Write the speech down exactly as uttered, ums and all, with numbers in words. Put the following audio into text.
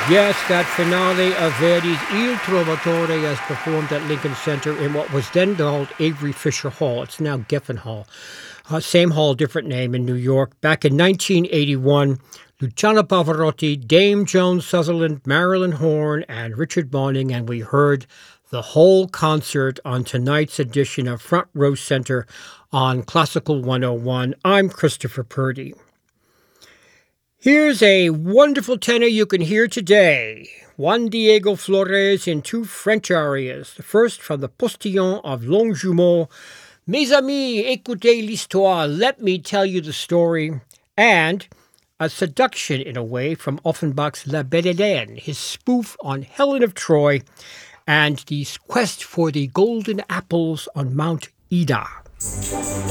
Yes, that finale of Verdi's Il Trovatore as performed at Lincoln Center in what was then called Avery Fisher Hall. It's now Geffen Hall. Uh, same hall, different name in New York. Back in nineteen eighty-one, Luciano Pavarotti, Dame Joan Sutherland, Marilyn Horne, and Richard Bonning, and we heard the whole concert on tonight's edition of Front Row Center on Classical one oh one. I'm Christopher Purdy. Here's a wonderful tenor you can hear today. Juan Diego Flores in two French arias. The first from the Postillon of Longjumeau, Mes amis, écoutez l'histoire, let me tell you the story, and a seduction in a way from Offenbach's La Belle Hélène, his spoof on Helen of Troy, and the quest for the golden apples on Mount Ida.